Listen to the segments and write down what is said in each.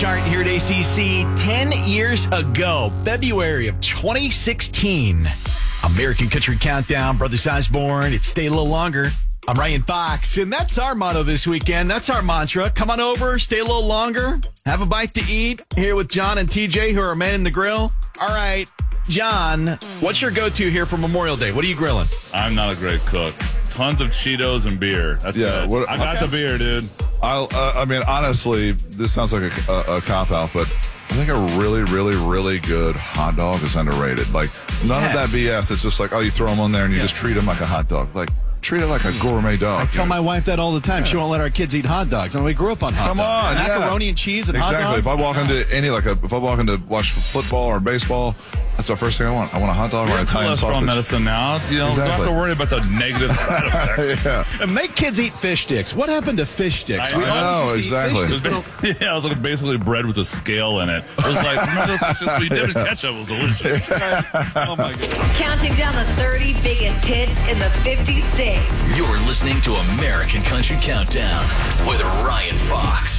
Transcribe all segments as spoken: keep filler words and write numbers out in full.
Chart here at A C C ten years ago, February of twenty sixteen. American Country Countdown, Brothers Osborne, it's Stay a Little Longer. I'm Ryan Fox, and that's our motto this weekend. That's our mantra. Come on over, stay a little longer, have a bite to eat. Here with John and T J, who are manning the grill. All right, John, what's your go-to here for Memorial Day? What are you grilling? I'm not a great cook. Tons of Cheetos and beer. That's Yeah, it. what- I got okay. the beer, dude. I'll, uh, I mean, honestly, this sounds like a, a, a cop-out, but I think a really, really, really good hot dog is underrated. Like, none Yes. of that B S. It's just like, oh, you throw them on there and you just treat them like a hot dog. Like, treat it like a gourmet dog. I tell dude. my wife that all the time. She won't let our kids eat hot dogs. I mean, we grew up on hot Come dogs. on, yeah. Macaroni and cheese and exactly. hot dogs. If I walk into any, like, a, if I walk into watch football or baseball, that's the first thing I want. I want a hot dog or We're an in Italian cholesterol sausage. medicine now. You know, Exactly. don't have to worry about the negative side effects. Yeah. And make kids eat fish sticks. What happened to fish sticks? I- We I always know, used to eat exactly. fish It was sticks. ba- yeah, it was like basically bread with a scale in it. It was like, remember those things we did in ketchup was delicious. Oh, my God. Counting down the thirty biggest hits in the fifty states. You're listening to American Country Countdown with Ryan Fox.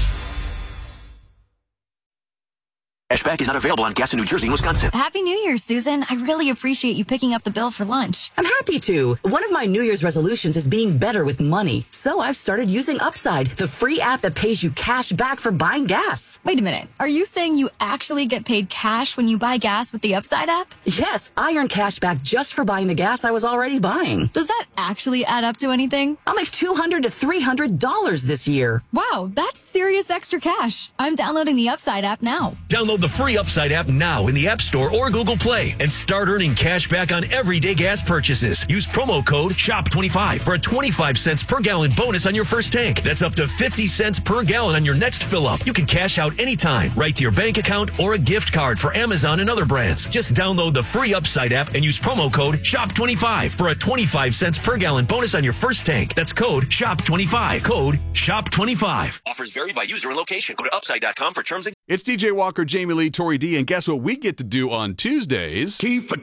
Cashback is not available on gas in New Jersey and Wisconsin. Happy New Year, Susan. I really appreciate you picking up the bill for lunch. I'm happy to. One of my New Year's resolutions is being better with money. So I've started using Upside, the free app that pays you cash back for buying gas. Wait a minute. Are you saying you actually get paid cash when you buy gas with the Upside app? Yes, I earn cash back just for buying the gas I was already buying. Does that actually add up to anything? I'll make two hundred to three hundred dollars this year. Wow, that's serious extra cash. I'm downloading the Upside app now. Download the free Upside app now in the App Store or Google Play and start earning cash back on everyday gas purchases. Use promo code shop twenty-five for a twenty-five cents per gallon bonus on your first tank. That's up to fifty cents per gallon on your next fill up. You can cash out anytime, right to your bank account or a gift card for Amazon and other brands. Just download the free Upside app and use promo code shop twenty-five for a twenty-five cents per gallon bonus on your first tank. That's code shop twenty-five. Code shop twenty-five. Offers vary by user and location. Go to upside dot com for terms and It's D J Walker, Jamie Lee, Tori D, and guess what we get to do on Tuesdays? Tea for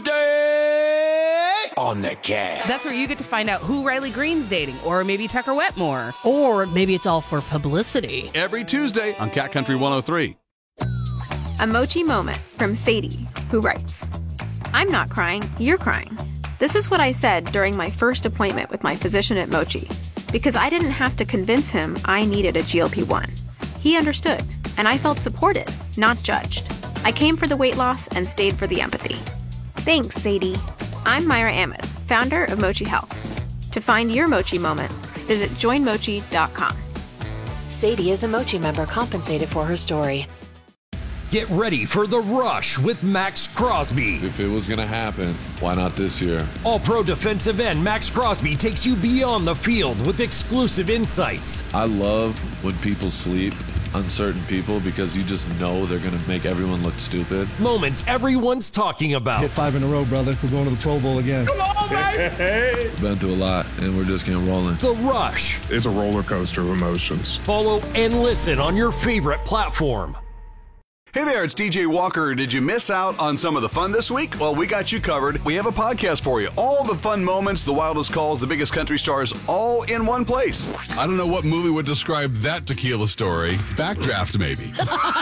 Tuesday on the cat. That's where you get to find out who Riley Green's dating, or maybe Tucker Wetmore. Or maybe it's all for publicity. Every Tuesday on Cat Country one oh three. A Mochi moment from Sadie, who writes, I'm not crying, you're crying. This is what I said during my first appointment with my physician at Mochi, because I didn't have to convince him I needed a G L P one. He understood, and I felt supported, not judged. I came for the weight loss and stayed for the empathy. Thanks, Sadie. I'm Myra Ahmed, founder of Mochi Health. To find your Mochi moment, visit join mochi dot com. Sadie is a Mochi member compensated for her story. Get ready for The Rush with Max Crosby. If it was going to happen, why not this year? All-Pro defensive end Max Crosby takes you beyond the field with exclusive insights. I love when people sleep, uncertain people, because you just know they're going to make everyone look stupid. Moments everyone's talking about. Hit five in a row, brother. We're going to the Pro Bowl again. Come on, baby! Been through a lot, and we're just getting rolling. The Rush. It's a roller coaster of emotions. Follow and listen on your favorite platform. Hey there, it's D J Walker. Did you miss out on some of the fun this week? Well, we got you covered. We have a podcast for you. All the fun moments, the wildest calls, the biggest country stars, all in one place. I don't know what movie would describe that tequila story. Backdraft, maybe.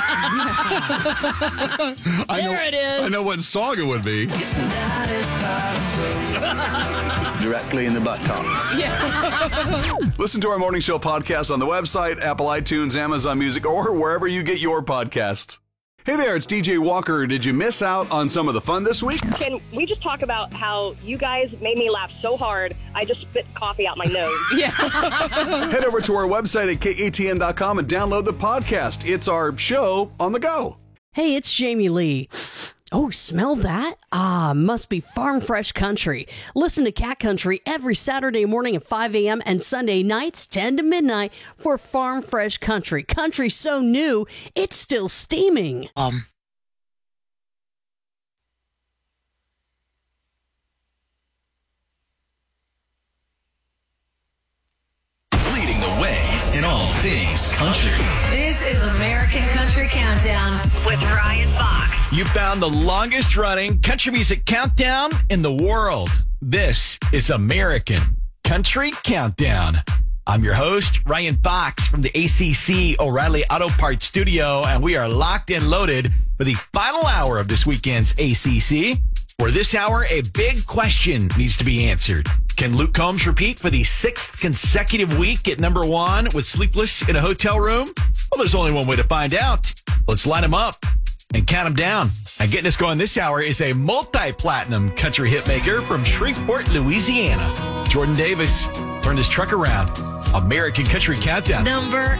I There know, it is. I know what song it would be. Directly in the buttocks. Yeah. Listen to our morning show podcast on the website, Apple iTunes, Amazon Music, or wherever you get your podcasts. Hey there, it's D J Walker. Did you miss out on some of the fun this week? Can we just talk about how you guys made me laugh so hard, I just spit coffee out my nose? Yeah. Head over to our website at K A T N dot com and download the podcast. It's our show on the go. Hey, it's Jamie Lee. Oh, smell that? Ah, must be Farm Fresh Country. Listen to Cat Country every Saturday morning at five a.m. and Sunday nights ten to midnight for Farm Fresh Country. Country so new, it's still steaming. Um. leading the way in all things country. This is American Country Countdown with Ryan Fox. You found the longest running country music countdown in the world. This is American Country Countdown. I'm your host, Ryan Fox from the A C C O'Reilly Auto Parts Studio, and we are locked and loaded for the final hour of this weekend's A C C. For this hour, a big question needs to be answered. Can Luke Combs repeat for the sixth consecutive week at number one with Sleepless in a Hotel Room? Well, there's only one way to find out. Let's line them up and count them down. And getting us going this hour is a multi-platinum country hitmaker from Shreveport, Louisiana. Jordan Davis turned his truck around. American Country Countdown. Number